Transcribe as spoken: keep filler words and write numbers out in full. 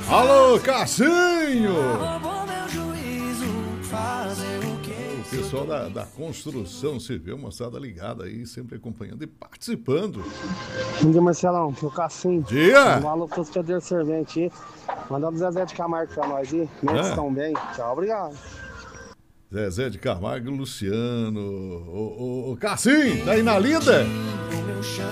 Alô, Cassinho! O pessoal da, da construção civil, moçada ligada aí, sempre acompanhando e participando. Bom dia, Marcelão. Meu Cassim. Dia! Um alô pros cadeiros serventes aí. Mandar o Zezé de Camargo pra nós aí. Como é que É. estão bem? Tchau, obrigado. Zezé de Camargo e Luciano. Ô, ô, ô, Cassim, tá aí na lida?